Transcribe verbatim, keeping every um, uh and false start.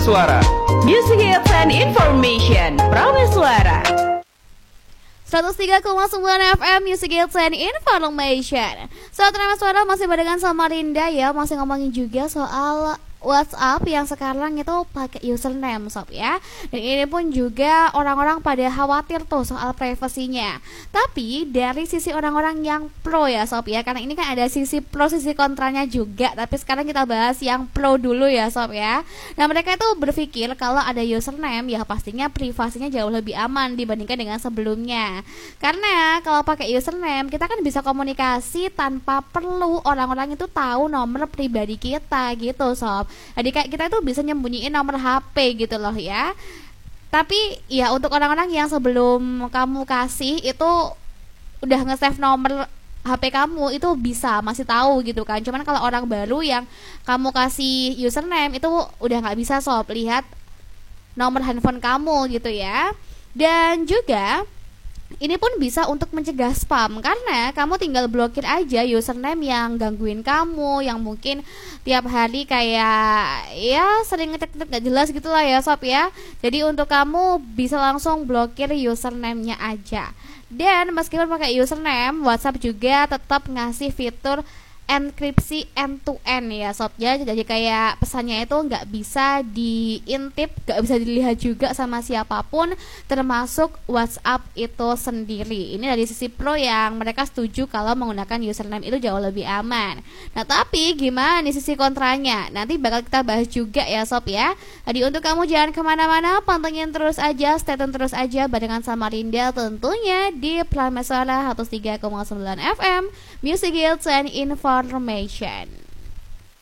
Prameswara. Music Hits and Information Prameswara seratus tiga koma sembilan F M Music Hits and Information. Soal Prameswara masih barengan sama Rinda ya. Masih ngomongin juga soal WhatsApp yang sekarang itu pakai username sob ya. Dan ini pun juga orang-orang pada khawatir tuh soal privasinya. Tapi dari sisi orang-orang yang pro ya sob ya, karena ini kan ada sisi pro sisi kontranya juga. Tapi sekarang kita bahas yang pro dulu ya sob ya. Nah mereka itu berpikir kalau ada username ya pastinya privasinya jauh lebih aman dibandingkan dengan sebelumnya. Karena kalau pakai username kita kan bisa komunikasi tanpa perlu orang-orang itu tahu nomor pribadi kita gitu sob. Jadi kayak kita itu bisa nyembunyiin nomor H P gitu loh ya. Tapi ya untuk orang-orang yang sebelum kamu kasih itu udah nge-save nomor H P kamu itu bisa masih tahu gitu kan. Cuman kalau orang baru yang kamu kasih username itu udah nggak bisa sob lihat nomor handphone kamu gitu ya. Dan juga ini pun bisa untuk mencegah spam karena kamu tinggal blokir aja username yang gangguin kamu, yang mungkin tiap hari kayak ya sering ngecek-ngecek gak jelas gitu lah ya sob ya. Jadi untuk kamu bisa langsung blokir username-nya aja. Dan meskipun pakai username, WhatsApp juga tetap ngasih fitur enkripsi end to end ya sob ya. Jadi kayak pesannya itu nggak bisa diintip, nggak bisa dilihat juga sama siapapun termasuk WhatsApp itu sendiri. Ini dari sisi pro yang mereka setuju kalau menggunakan username itu jauh lebih aman. Nah tapi gimana nih sisi kontranya? Nanti bakal kita bahas juga ya sob ya. Jadi untuk kamu jangan kemana-mana, pantengin terus aja, stay tune terus aja barengan sama Rinda tentunya di Prameswara seratus tiga koma sembilan F M Music Hits and Information.